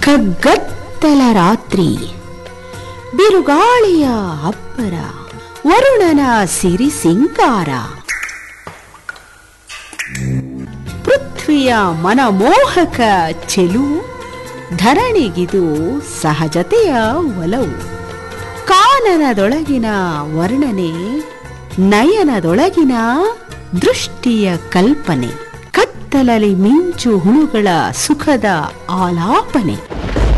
ಕಗ್ಗತ್ತಲ ರಾತ್ರಿ, ಬಿರುಗಾಳಿಯ ಅಬ್ಬರ, ವರುಣನ ಸಿರಿ ಸಿಂಗಾರ, ಪೃಥ್ವಿಯ ಮನಮೋಹಕ ಚೆಲುವು, ಧರಣಿಗಿದು ಸಹಜತೆಯ ಒಲವು. ಕಾನನದೊಳಗಿನ ವರ್ಣನೆ, ನಯನದೊಳಗಿನ ದೃಷ್ಟಿಯ ಕಲ್ಪನೆ, ಕತ್ತಲಲ್ಲಿ ಮಿಂಚು ಹುಳುಗಳ ಸುಖದ ಆಲಾಪನೆ.